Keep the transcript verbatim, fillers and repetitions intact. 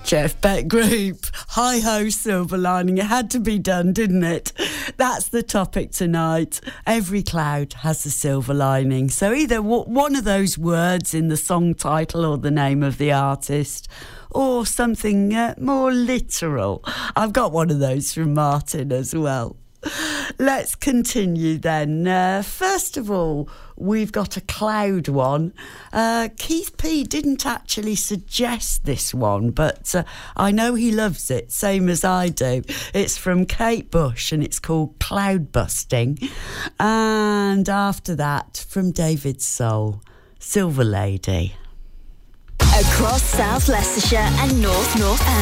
Jeff Beck Group. Hi-ho, silver lining. It had to be done, didn't it? That's the topic tonight. Every cloud has a silver lining. So either w- one of those words in the song title or the name of the artist, or something uh, more literal. I've got one of those from Martin as well. Let's continue then. Uh, first of all, we've got a cloud one. Uh, Keith P didn't actually suggest this one, but uh, I know he loves it, same as I do. It's from Kate Bush and it's called Cloud Busting. And after that, from David Soul, Silver Lady. Across South Leicestershire and North North